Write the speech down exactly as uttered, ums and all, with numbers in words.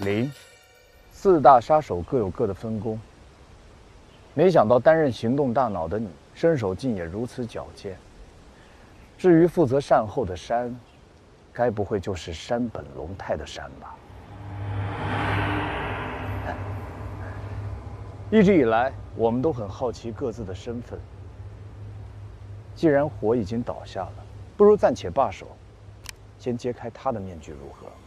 零，四大杀手各有各的分工。没想到担任行动大脑的你，身手竟也如此矫健。至于负责善后的山，该不会就是山本龙太的山吧？一直以来，我们都很好奇各自的身份。既然火已经倒下了，不如暂且罢手，先揭开他的面具如何？